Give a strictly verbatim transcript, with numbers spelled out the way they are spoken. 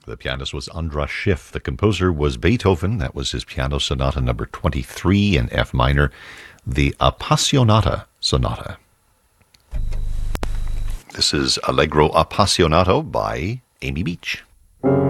The pianist was Andras Schiff. The composer was Beethoven. That was his Piano Sonata number twenty-three in F minor, the Appassionata Sonata. This is Allegro Appassionato by Amy Beach.